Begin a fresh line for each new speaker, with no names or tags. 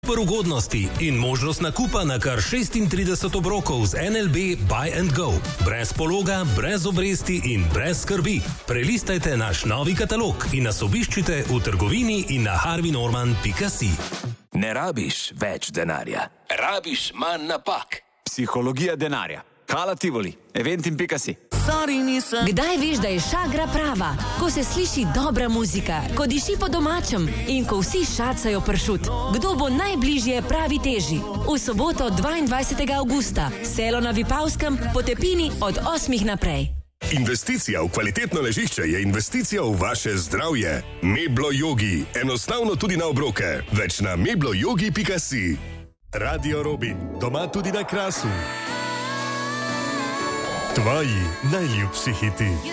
super ugodnosti in možnost nakupa na kar 36 obrokov z NLB Buy and Go. Brez pologa, brez obresti in brez skrbi. Prelistajte naš novi katalog in nas obiščite v trgovini in na harveynorman.si.
Ne rabiš več denarja. Rabiš manj napak.
Psihologija denarja. Hala Tivoli. Eventim.si.
Kdaj veš, da je šagra prava? Ko se sliši dobra muzika, ko diši po domačem in ko vsi šacajo pršut. Kdo bo najbližje pravi teži? V soboto 22. avgusta. Selo na Vipavskem, po Tepini od 8 naprej.
Investicija v kvalitetno ležišče je investicija v vaše zdravje. Meblo Yogi. Enostavno tudi na obroke. Več na mebloyogi.si. Radio Robin. Doma tudi na Krasu. Tvoji najljubši hiti.